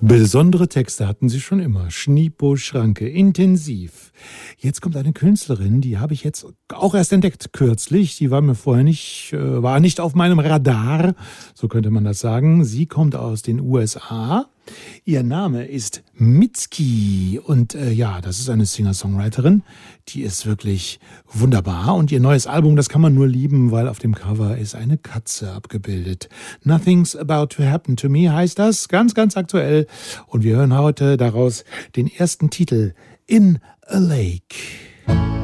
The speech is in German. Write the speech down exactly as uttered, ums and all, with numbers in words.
Besondere Texte hatten sie schon immer. Schnipo, Schranke, intensiv. Jetzt kommt eine Künstlerin, die habe ich jetzt auch erst entdeckt kürzlich. Die war mir vorher nicht, äh, war nicht auf meinem Radar, so könnte man das sagen. Sie kommt aus den U S A. Ihr Name ist Mitski und äh, ja, das ist eine Singer-Songwriterin. Die ist wirklich wunderbar und ihr neues Album, das kann man nur lieben, weil auf dem Cover ist eine Katze abgebildet. Nothing's about to happen to me heißt das, ganz, ganz aktuell. Und wir hören heute daraus den ersten Titel, In a Lake.